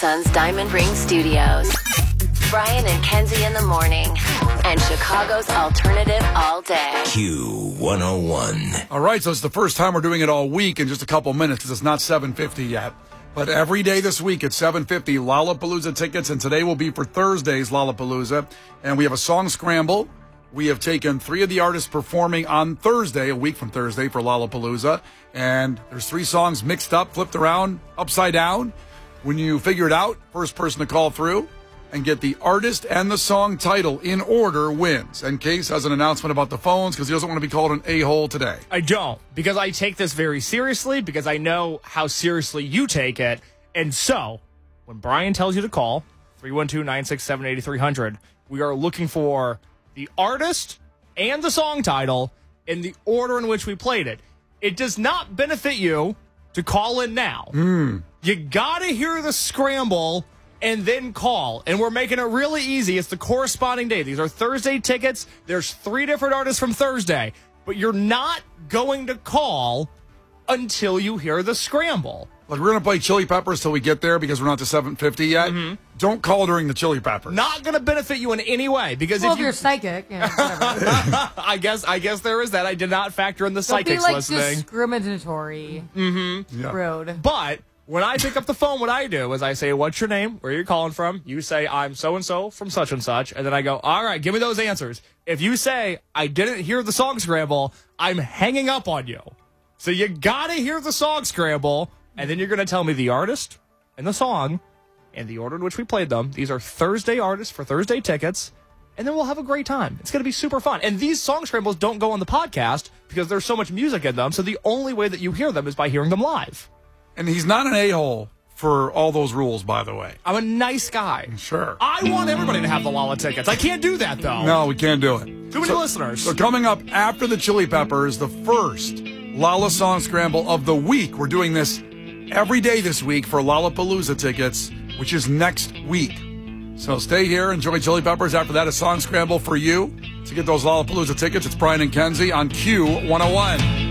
Sons Diamond Ring Studios. Brian and Kenzie in the morning. And Chicago's alternative all day. Q101. All right, so it's the first time we're doing it all week in just a couple minutes because it's not 7:50 yet. But every day this week at 7:50, Lollapalooza tickets, and today will be for Thursday's Lollapalooza. And we have a song scramble. We have taken 3 of the artists performing on Thursday, a week from Thursday, for Lollapalooza. And there's 3 songs mixed up, flipped around, upside down. When you figure it out, first person to call through and get the artist and the song title in order wins. And Case has an announcement about the phones because he doesn't want to be called an a-hole today. I don't, because I take this very seriously, because I know how seriously you take it. And so, when Brian tells you to call, 312-967-8300, we are looking for the artist and the song title in the order in which we played it. It does not benefit you to call in now. You got to hear the scramble and then call. And we're making it really easy. It's the corresponding day. These are Thursday tickets. There's 3 different artists from Thursday. But you're not going to call until you hear the scramble. Like, we're going to play Chili Peppers till we get there because we're not to 7:50 yet. Mm-hmm. Don't call during the Chili Peppers. Not going to benefit you in any way. Because if you're psychic, whatever. I guess there is that. I did not factor in the psychics listening. Don't be discriminatory. Rude. But when I pick up the phone, what I do is I say, what's your name? Where are you calling from? You say, I'm so-and-so from such and such. And then I go, all right, give me those answers. If you say, I didn't hear the song scramble, I'm hanging up on you. So you got to hear the song scramble, and then you're going to tell me the artist and the song and the order in which we played them. These are Thursday artists for Thursday tickets, and then we'll have a great time. It's going to be super fun. And these song scrambles don't go on the podcast because there's so much music in them, so the only way that you hear them is by hearing them live. And he's not an a-hole for all those rules, by the way. I'm a nice guy. Sure. I want everybody to have the Lolla tickets. I can't do that, though. No, we can't do it. Too many listeners. So coming up after the Chili Peppers, the first Lolla Song Scramble of the week. We're doing this every day this week for Lollapalooza tickets, which is next week. So stay here, enjoy Chili Peppers. After that, a song scramble for you to get those Lollapalooza tickets. It's Brian and Kenzie on Q101.